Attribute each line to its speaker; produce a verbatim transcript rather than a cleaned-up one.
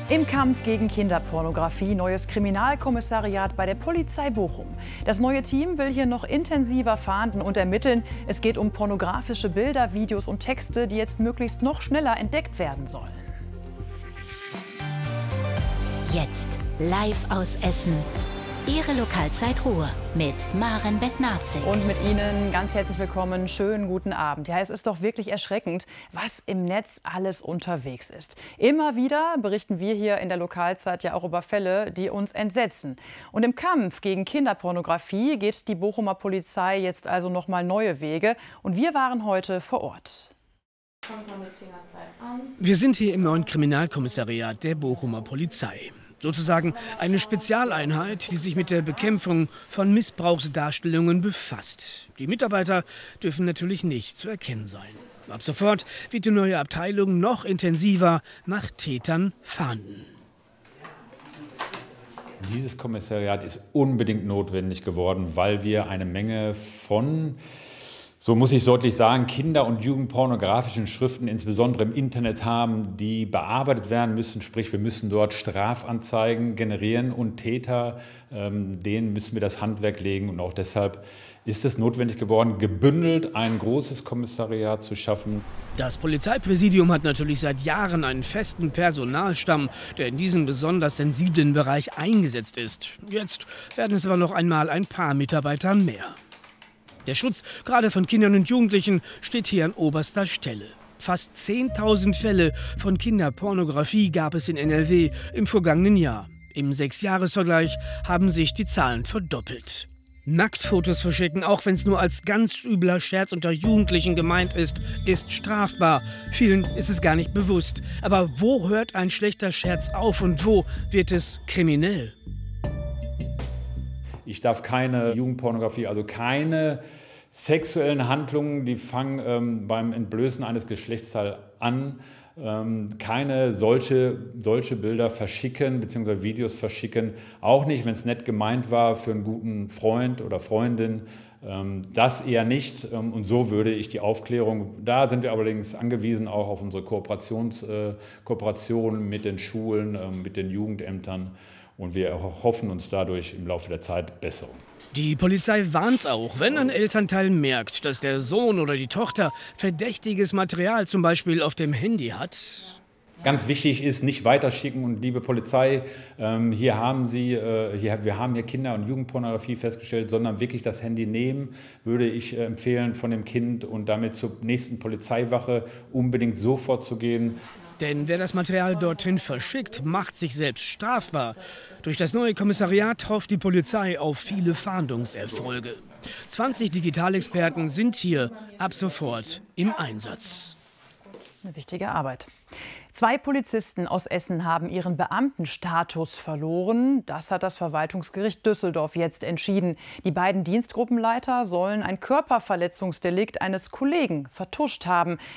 Speaker 1: Im Kampf gegen Kinderpornografie neues Kriminalkommissariat bei der Polizei Bochum. Das neue Team will hier noch intensiver fahnden und ermitteln. Es geht um pornografische Bilder, Videos und Texte, die jetzt möglichst noch schneller entdeckt werden sollen.
Speaker 2: Jetzt live aus Essen. Ihre Lokalzeit Ruhr mit Maren Bettnarze.
Speaker 1: Und mit Ihnen ganz herzlich willkommen. Schönen guten Abend. Ja, es ist doch wirklich erschreckend, was im Netz alles unterwegs ist. Immer wieder berichten wir hier in der Lokalzeit ja auch über Fälle, die uns entsetzen. Und im Kampf gegen Kinderpornografie geht die Bochumer Polizei jetzt also noch mal neue Wege. Und wir waren heute vor Ort.
Speaker 3: Wir sind hier im neuen Kriminalkommissariat der Bochumer Polizei. Sozusagen eine Spezialeinheit, die sich mit der Bekämpfung von Missbrauchsdarstellungen befasst. Die Mitarbeiter dürfen natürlich nicht zu erkennen sein. Ab sofort wird die neue Abteilung noch intensiver nach Tätern fahnden.
Speaker 4: Dieses Kommissariat ist unbedingt notwendig geworden, weil wir eine Menge von, so muss ich deutlich sagen, Kinder- und Jugendpornografischen Schriften, insbesondere im Internet haben, die bearbeitet werden müssen. Sprich, wir müssen dort Strafanzeigen generieren und Täter, ähm, denen müssen wir das Handwerk legen. Und auch deshalb ist es notwendig geworden, gebündelt ein großes Kommissariat zu schaffen.
Speaker 3: Das Polizeipräsidium hat natürlich seit Jahren einen festen Personalstamm, der in diesem besonders sensiblen Bereich eingesetzt ist. Jetzt werden es aber noch einmal ein paar Mitarbeiter mehr. Der Schutz gerade von Kindern und Jugendlichen steht hier an oberster Stelle. Fast zehntausend Fälle von Kinderpornografie gab es in N R W im vergangenen Jahr. Im Sechsjahresvergleich haben sich die Zahlen verdoppelt. Nacktfotos verschicken, auch wenn es nur als ganz übler Scherz unter Jugendlichen gemeint ist, ist strafbar. Vielen ist es gar nicht bewusst. Aber wo hört ein schlechter Scherz auf und wo wird es kriminell?
Speaker 4: Ich darf keine Jugendpornografie, also keine sexuellen Handlungen, die fangen ähm, beim Entblößen eines Geschlechtsteils an, ähm, keine solche, solche Bilder verschicken bzw. Videos verschicken, auch nicht, wenn es nett gemeint war für einen guten Freund oder Freundin, ähm, das eher nicht. Ähm, und so würde ich die Aufklärung, da sind wir allerdings angewiesen auch auf unsere Kooperations, äh, Kooperation mit den Schulen, äh, mit den Jugendämtern. Und wir hoffen uns dadurch im Laufe der Zeit Besserung.
Speaker 3: Die Polizei warnt auch, wenn ein Elternteil merkt, dass der Sohn oder die Tochter verdächtiges Material zum Beispiel auf dem Handy hat.
Speaker 4: Ganz wichtig ist, nicht weiterschicken. Und liebe Polizei, ähm, hier haben Sie, äh, hier, wir haben hier Kinder- und Jugendpornografie festgestellt, sondern wirklich das Handy nehmen, würde ich äh, empfehlen von dem Kind und damit zur nächsten Polizeiwache unbedingt sofort zu gehen.
Speaker 3: Denn wer das Material dorthin verschickt, macht sich selbst strafbar. Durch das neue Kommissariat hofft die Polizei auf viele Fahndungserfolge. zwanzig Digitalexperten sind hier ab sofort im Einsatz.
Speaker 1: Eine wichtige Arbeit. Zwei Polizisten aus Essen haben ihren Beamtenstatus verloren. Das hat das Verwaltungsgericht Düsseldorf jetzt entschieden. Die beiden Dienstgruppenleiter sollen ein Körperverletzungsdelikt eines Kollegen vertuscht haben.